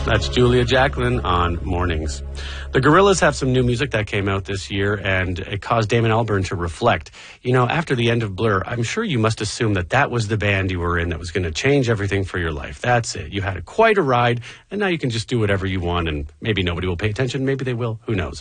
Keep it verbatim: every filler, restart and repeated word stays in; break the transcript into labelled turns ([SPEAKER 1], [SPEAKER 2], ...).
[SPEAKER 1] That's Julia Jacqueline on Mornings. The Gorillaz have some new music that came out this year, and it caused Damon Albarn to reflect. You know, after the end of Blur, I'm sure you must assume that that was the band you were in that was going to change everything for your life. That's it. You had a, quite a ride, and now you can just do whatever you want, and maybe nobody will pay attention. Maybe they will. Who knows?